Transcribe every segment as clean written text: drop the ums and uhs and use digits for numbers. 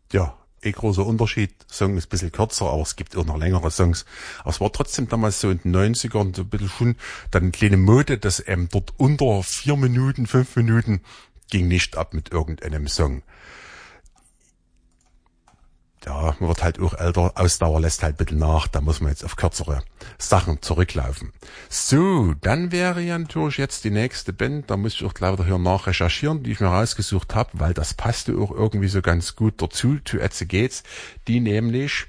Ja, großer Unterschied. Song ist ein bisschen kürzer, aber es gibt auch noch längere Songs. Aber es war trotzdem damals so in den 90ern so ein bisschen schon dann eine kleine Mode, dass dort unter 4 Minuten, 5 Minuten ging nicht ab mit irgendeinem Song. Ja, man wird halt auch älter, Ausdauer lässt halt ein bisschen nach, da muss man jetzt auf kürzere Sachen zurücklaufen. So, dann wäre ja natürlich jetzt die nächste Band, da muss ich auch gleich wieder hier nachrecherchieren, die ich mir rausgesucht habe, weil das passte auch irgendwie so ganz gut dazu, to At the Gates, die nämlich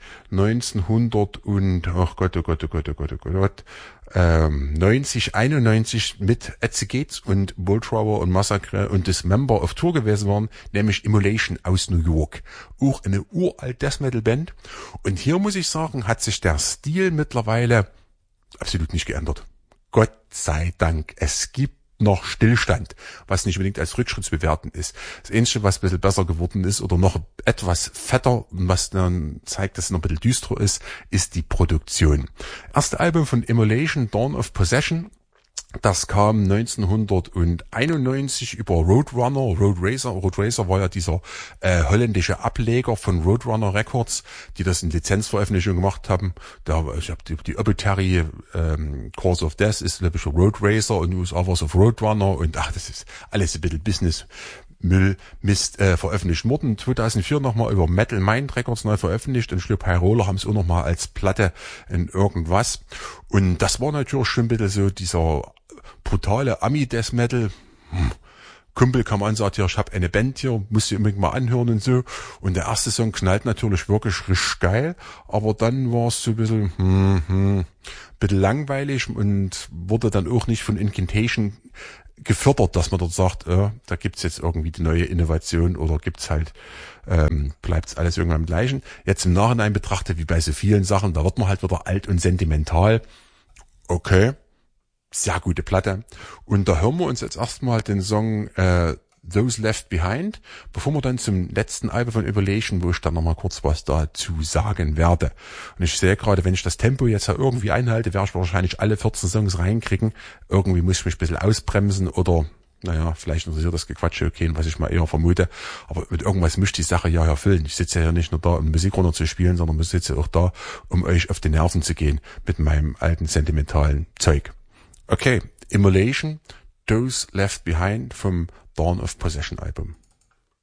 91 mit At the Gates und Bulltrower und Massacre und Dismember auf Tour gewesen waren, nämlich Immolation aus New York. Auch eine uralt Death Metal Band. Und hier muss ich sagen, hat sich der Stil mittlerweile absolut nicht geändert. Gott sei Dank. Es gibt noch Stillstand, was nicht unbedingt als Rückschritt zu bewerten ist. Das Einzige, was ein bisschen besser geworden ist oder noch etwas fetter, was dann zeigt, dass es noch ein bisschen düster ist die Produktion. Erste Album von Immolation, Dawn of Possession. Das kam 1991 über Road Racer. Road Racer war ja dieser holländische Ableger von Roadrunner Records, die das in Lizenzveröffentlichung gemacht haben. Ich habe die Obituary Course of Death ist glaube ich Road Racer und USA was auf Roadrunner und das ist alles ein bisschen Business. Mist veröffentlicht worden. 2004 nochmal über Metal Mind Records neu veröffentlicht und ich glaube, High Roller haben es auch nochmal als Platte in irgendwas. Und das war natürlich schon ein bisschen so dieser brutale Ami-Death Metal. Kumpel kam an und sagte, ja, ich habe eine Band hier, musst du unbedingt mal anhören und so. Und der erste Song knallt natürlich wirklich richtig geil, aber dann war es so ein bisschen, bisschen langweilig und wurde dann auch nicht von Incantation gefördert, dass man dort sagt, da gibt's jetzt irgendwie die neue Innovation oder gibt's halt, bleibt's alles irgendwann im Gleichen. Jetzt im Nachhinein betrachtet, wie bei so vielen Sachen, da wird man halt wieder alt und sentimental. Okay. Sehr gute Platte. Und da hören wir uns jetzt erstmal den Song Those Left Behind, bevor wir dann zum letzten Album von Immolation, wo ich dann nochmal kurz was dazu sagen werde. Und ich sehe gerade, wenn ich das Tempo jetzt ja irgendwie einhalte, werde ich wahrscheinlich alle 14 Songs reinkriegen. Irgendwie muss ich mich ein bisschen ausbremsen oder, naja, vielleicht interessiert das Gequatsche okay, was ich mal eher vermute. Aber mit irgendwas muss die Sache ja erfüllen. Ich sitze ja nicht nur da, um Musik runter zu spielen, sondern ich sitze auch da, um euch auf die Nerven zu gehen mit meinem alten sentimentalen Zeug. Okay, Immolation, Those Left Behind vom Dawn of Possession Album.